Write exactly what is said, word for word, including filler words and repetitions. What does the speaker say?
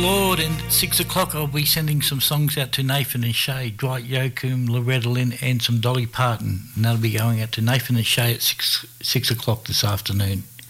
Lord, and at six o'clock I'll be sending some songs out to Nathan and Shay, Dwight Yoakam, Loretta Lynn and some Dolly Parton. And that'll be going out to Nathan and Shay at six, six o'clock this afternoon.